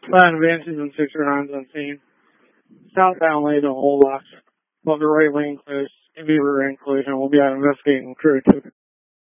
Plan advances in 609s unseen. Southbound lanes on hold locks. Above the right lane closed. Heavy rear end collision. We'll be out investigating crew.